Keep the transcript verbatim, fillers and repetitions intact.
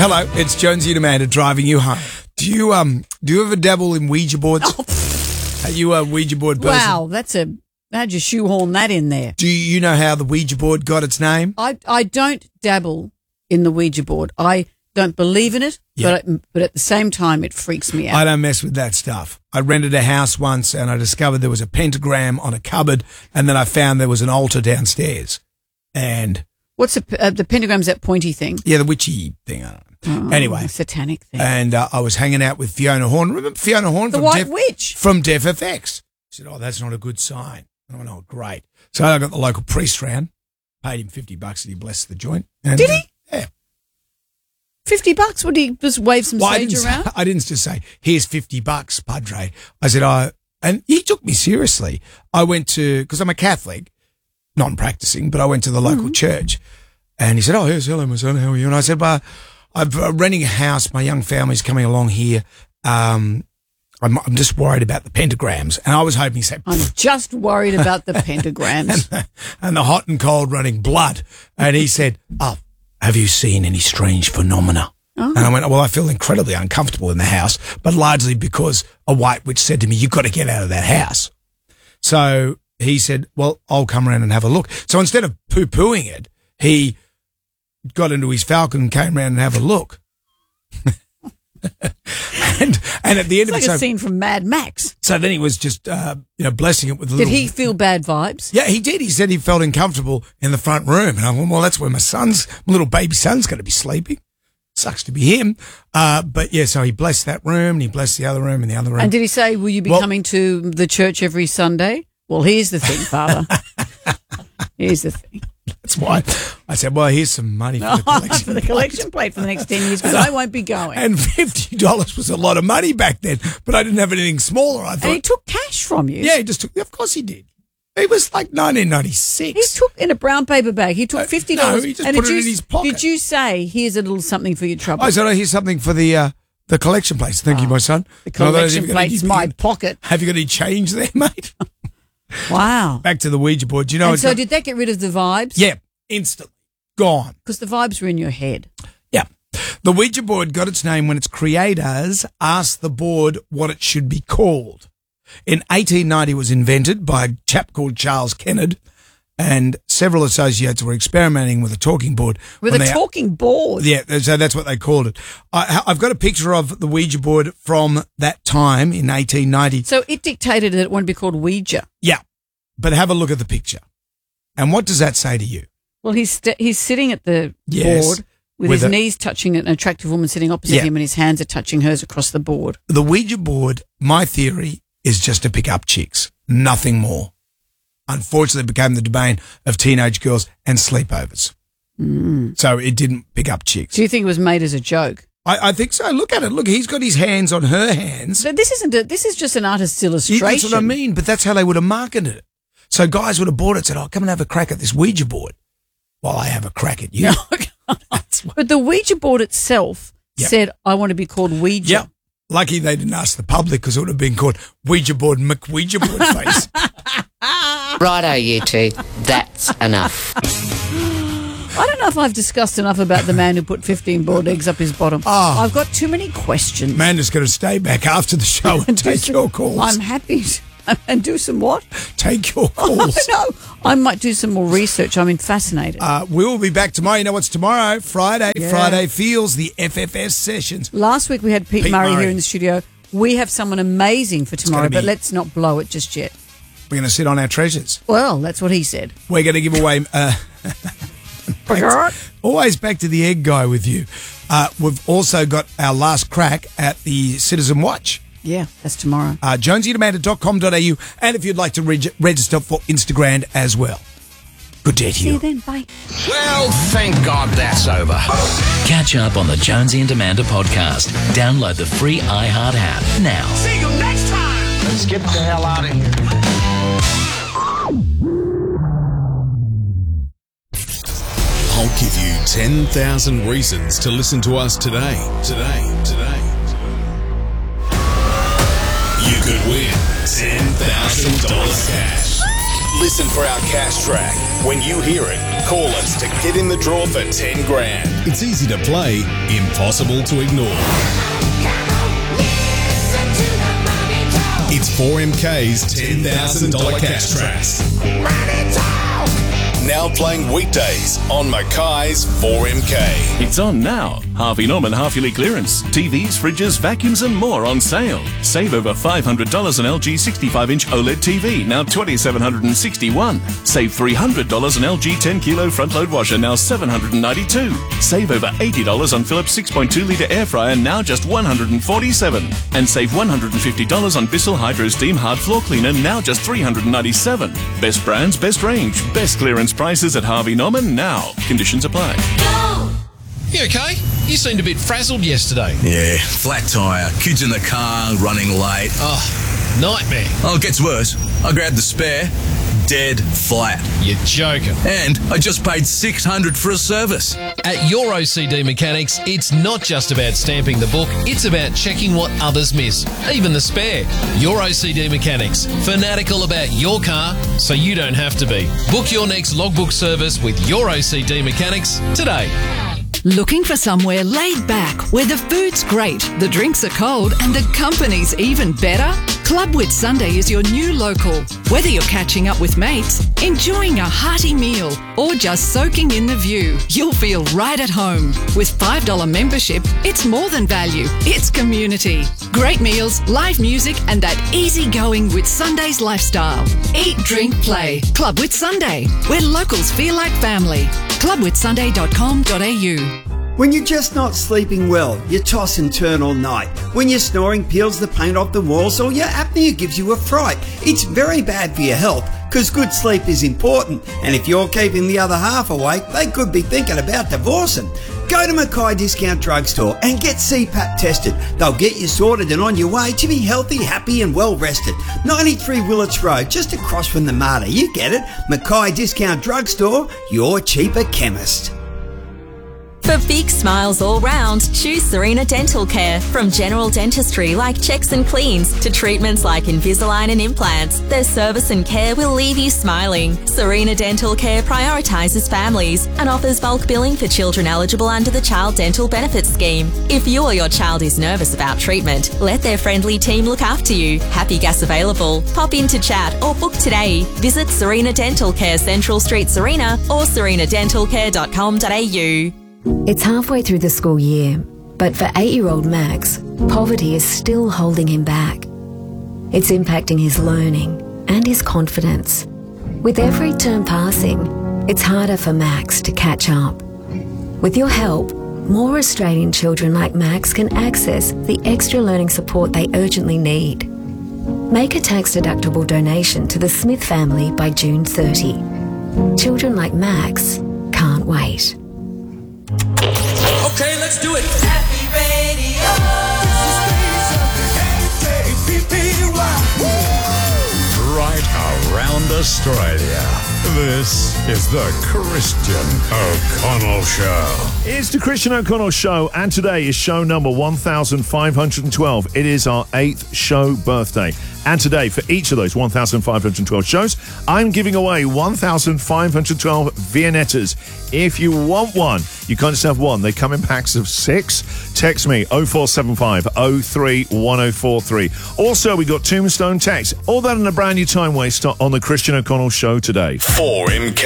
Hello, it's Jonesy and Amanda driving you home. Do you um do you ever dabble in Ouija boards? Oh. Are you a Ouija board person? Wow, that's a how'd you shoehorn that in there? Do you know how the Ouija board got its name? I I don't dabble in the Ouija board. I don't believe in it, Yeah. but but at the same time, it freaks me out. I don't mess with that stuff. I rented a house once and I discovered there was a pentagram on a cupboard, and then I found there was an altar downstairs. And What's the uh, the pentagram's that pointy thing? yeah, the witchy thing. I don't know. Oh, Anyway, a satanic thing. and uh, I was hanging out with Fiona Horn. Remember Fiona Horn the from White Def, Witch. from Def F X? She said, "Oh, that's not a good sign." I went, "Oh, great." So I got the local priest round, paid him fifty bucks, and he blessed the joint. And, Did he? Uh, yeah. Fifty bucks? Would he just wave some Well, I sage didn't, around? say, I didn't just say, "Here's fifty bucks, Padre." I said, "I," and he took me seriously. I went to because I'm a Catholic, non-practicing, but I went to the local Mm-hmm. church, and he said, "Oh, yes, hello, my son. How are you?" And I said, "Well, I'm uh, renting a house. My young family's coming along here. Um, I'm, I'm just worried about the pentagrams." And I was hoping he said, I'm just worried about the pentagrams. and the hot and cold running blood. And he said, "Oh, have you seen any strange phenomena?" Oh. And I went, "Well, I feel incredibly uncomfortable in the house, but largely because a white witch said to me, you've got to get out of that house." So he said, "Well, I'll come around and have a look." So instead of poo-pooing it, he got into his Falcon and came around and have a look. and and at the end It's of like it, a so, scene from Mad Max. so then he was just, uh, you know, blessing it with a Did little... he feel bad vibes? Yeah, he did. He said he felt uncomfortable in the front room. And I went, well, that's where my son's, my little baby son's going to be sleeping. Sucks to be him. Uh, but yeah, so he blessed that room and he blessed the other room and the other room. And did he say, will you be Well- coming to the church every Sunday? Well, here's the thing, Father. Here's the thing. That's why I said, well, here's some money for the collection. For the collection plate for the next ten years, because I won't be going. And, And fifty dollars was a lot of money back then, but I didn't have anything smaller. I thought, he took cash from you. yeah, he just took, of course he did. It was like nineteen ninety-six. He took in a brown paper bag. He Uh, took fifty dollars. no, he just and put did it you, in his pocket. Did you say, here's a little something for your trouble? I said, oh, here's something for the, uh, the collection place. Thank you, my son. the No, those- collection have you got any- plate's my pocket. Have you got any change there, mate? Wow. Back to the Ouija board. Do you know? And it's so got- did that get rid of the vibes? yeah, instantly gone. Because the vibes were in your head. Yeah. The Ouija board got its name when its creators asked the board what it should be called. In eighteen ninety, it was invented by a chap called Charles Kennard, and several associates were experimenting with a talking board. With when a they- talking board. Yeah, so that's what they called it. I, I've got a picture of the Ouija board from that time in eighteen ninety. So it dictated that it wouldn't be called Ouija. Yeah, but have a look at the picture. And what does that say to you? Well, he's st- he's sitting at the Yes. board with, With his a- knees touching an attractive woman sitting opposite Yeah. him, and his hands are touching hers across the board. The Ouija board, my theory, is just to pick up chicks, nothing more. Unfortunately, it became the domain of teenage girls and sleepovers. Mm. So it didn't pick up chicks. Do you think it was made as a joke? I, I think so. Look at it. Look, he's got his hands on her hands. So this isn't a, this is just an artist's Yeah, illustration. That's what I mean, but that's how they would have marketed it. So guys would have bought it and said, oh, come and have a crack at this Ouija board while I have a crack at you. That's what- But the Ouija board itself Yep. said, I want to be called Ouija. Yep. Lucky they didn't ask the public because it would have been called Ouija board McWouija board face. Righto, you two. That's enough. I don't know if I've discussed enough about the man who put fifteen boiled eggs up his bottom. Oh. I've got too many questions. Amanda's going to stay back after the show and Do take some- your calls. I'm happy to, and do some what? Take your I calls. know. I might do some more research. I'm fascinated. Uh, we will be back tomorrow. You know what's tomorrow? Friday. Yeah. Friday feels the F F S sessions. Last week we had Pete, Pete Murray, Murray. here in the studio. We have someone amazing for tomorrow, gonna be- but let's not blow it just yet. We're going to sit on our treasures. Well, that's what he said. We're going to give away. Uh, always back to the egg guy with you. Uh, we've also got our last crack at the Citizen Watch. Yeah, that's tomorrow. Uh, jonesy and amanda dot com dot a u, and if you'd like to reg- register for Instagram as well. Good day to See you you. then. Bye. Well, thank God that's over. Catch up on the Jonesy and Amanda podcast. Download the free iHeart app now. See you next time. Let's get the hell out of here. I'll give you ten thousand reasons to listen to us today. Today, today. You could win ten thousand dollars cash. Listen for our cash track. When you hear it, call us to get in the draw for ten grand. It's easy to play, impossible to ignore. It's four M K's ten thousand dollars cash tracks. Now playing weekdays on Mackay's four M K. It's on now. Harvey Norman half-yearly clearance. T Vs, fridges, vacuums and more on sale. Save over five hundred dollars on L G sixty-five inch OLED T V, now two thousand seven hundred sixty-one dollars. Save three hundred dollars on L G ten kilo front-load washer, now seven hundred ninety-two dollars. Save over eighty dollars on Philips six point two litre air fryer, now just one hundred forty-seven dollars. And save one hundred fifty dollars on Bissell Hydro Steam hard floor cleaner, now just three hundred ninety-seven dollars. Best brands, best range, best clearance prices at Harvey Norman now. Conditions apply. You okay? You seemed a bit frazzled yesterday. Yeah, flat tyre, kids in the car, running late. Oh, nightmare. Oh, it gets worse. I grabbed the spare, dead flat. You're joking. And I just paid six hundred dollars for a service. At Your O C D Mechanics, it's not just about stamping the book, it's about checking what others miss, even the spare. Your O C D Mechanics, fanatical about your car so you don't have to be. Book your next logbook service with Your O C D Mechanics today. Looking for somewhere laid back where the food's great, the drinks are cold and the company's even better? Clubwit Sunday is your new local. Whether you're catching up with mates, enjoying a hearty meal or just soaking in the view, you'll feel right at home. With five dollars membership, it's more than value, it's community. Great meals, live music and that easygoing Whit Sunday's lifestyle. Eat, drink, play. Clubwit Sunday, where locals feel like family. club wit sunday dot com dot a u. When you're just not sleeping well, you toss and turn all night. When your snoring peels the paint off the walls or your apnea gives you a fright, it's very bad for your health because good sleep is important. And if you're keeping the other half awake, they could be thinking about divorcing. Go to Mackay Discount Drugstore and get C PAP tested. They'll get you sorted and on your way to be healthy, happy and well rested. ninety-three Willits Road, just across from the Mater. You get it. Mackay Discount Drugstore, your cheaper chemist. For big smiles all round, choose Serena Dental Care. From general dentistry like checks and cleans to treatments like Invisalign and implants, their service and care will leave you smiling. Serena Dental Care prioritises families and offers bulk billing for children eligible under the Child Dental Benefits Scheme. If you or your child is nervous about treatment, let their friendly team look after you. Happy gas available. Pop in to chat or book today. Visit Serena Dental Care, Central Street, Serena or serena dental care dot com dot a u. It's halfway through the school year, but for eight-year-old Max, poverty is still holding him back. It's impacting his learning and his confidence. With every term passing, it's harder for Max to catch up. With your help, more Australian children like Max can access the extra learning support they urgently need. Make a tax-deductible donation to the Smith family by June thirtieth. Children like Max can't wait. Okay, let's do it. Happy Radio. Right around Australia. This is the Christian O'Connell Show. It's the Christian O'Connell Show, and today is show number one thousand five hundred twelve. It is our eighth show birthday. And today, for each of those one thousand five hundred twelve shows, I'm giving away one thousand five hundred twelve Viennettas. If you want one, you can't just have one. They come in packs of six. Text me oh four seven five oh three one oh four three. Also, we got Tombstone text. All that in a brand new time waster on the Christian O'Connell Show today. four M K.